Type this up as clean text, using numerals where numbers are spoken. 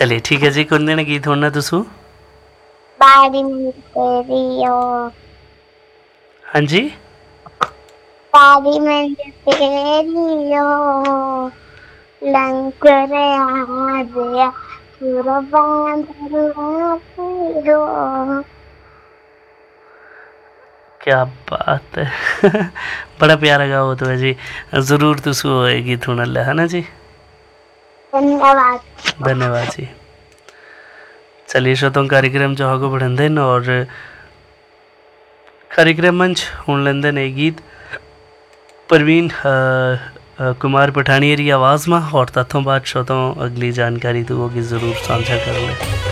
चलिए ठीक है जी, कुंदे ने गीत होना तुसू। बारी में तेरी ओ, हाँ जी, बारी में तेरी ओ, लंकर आ गया कुर्बान हो। क्या बात है। बड़ा प्यारा गाओ तो है जी। ज़रूर तुसू होए गीत होना ले, है ना जी। धन्यवाद। धन्यवाद जी। चलिए श्रोताओं, कार्यक्रम जो आगे बढ़ाते हैं और कार्यक्रम मंच होने लेंदे ने गीत परवीन कुमार पठानिया की आवाज़ में, और तथों बाद श्रोताओं अगली जानकारी तो होगी ज़रूर साझा कर ले।